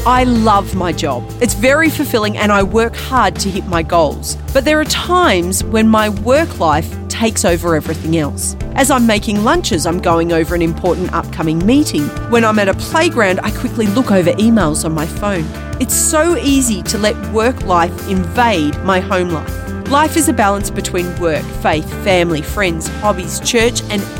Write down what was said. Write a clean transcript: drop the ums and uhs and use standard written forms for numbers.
I love my job. It's very fulfilling and I work hard to hit my goals. But there are times when my work life takes over everything else. As I'm making lunches, I'm going over an important upcoming meeting. When I'm at a playground, I quickly look over emails on my phone. It's so easy to let work life invade my home life. Life is a balance between work, faith, family, friends, hobbies, church, and